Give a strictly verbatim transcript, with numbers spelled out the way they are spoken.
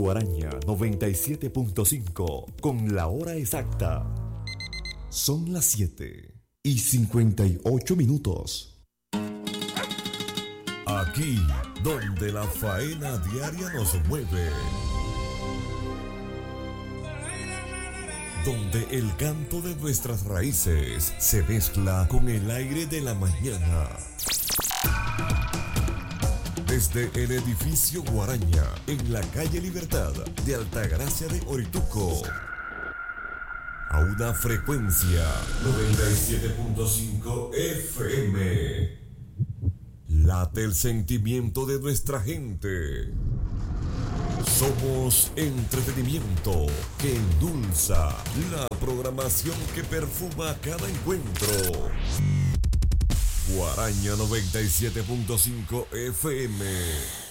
Guaraña noventa y siete punto cinco con la hora exacta. Son las siete y cincuenta y ocho minutos. Aquí donde la faena diaria nos mueve. Donde el canto de nuestras raíces se mezcla con el aire de la mañana. Desde el edificio Guaraña, en la calle Libertad de Altagracia de Orituco, a una frecuencia noventa y siete punto cinco F M. Late el sentimiento de nuestra gente. Somos entretenimiento que endulza la programación que perfuma cada encuentro. Guaraña noventa y siete punto cinco F M.